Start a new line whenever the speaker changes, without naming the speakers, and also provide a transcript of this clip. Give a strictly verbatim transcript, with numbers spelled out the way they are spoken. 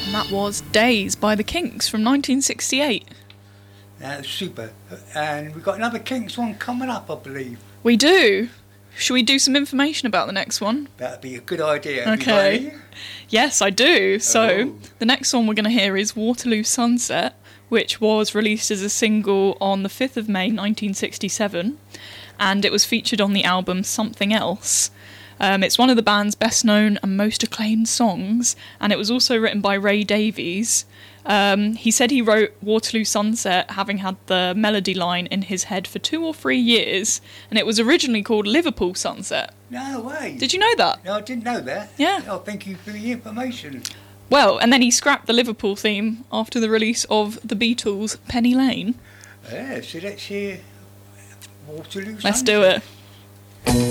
And that was Days by the Kinks from nineteen sixty-eight.
That's super. And we've got another Kinks one coming up, I believe.
We do. Should we do some information about the next one?
That'd be a good idea.
Okay. Yes, I do. So,
Oh.
the next song we're going to hear is Waterloo Sunset, which was released as a single on the fifth of May nineteen sixty-seven, and it was featured on the album Something Else. Um, it's one of the band's best known and most acclaimed songs, and it was also written by Ray Davies. Um, he said he wrote Waterloo Sunset having had the melody line in his head for two or three years, and it was originally called Liverpool Sunset.
No way.
Did you know that?
No, I didn't know that.
Yeah.
Oh, thank you for the information.
Well, and then he scrapped the Liverpool theme after the release of the Beatles' Penny Lane.
Yeah, so let's hear Waterloo Sunset.
Let's do it.